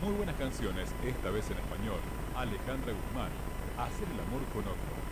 Muy buenas canciones, esta vez en español. Alejandra Guzmán, Hacer el amor con otro.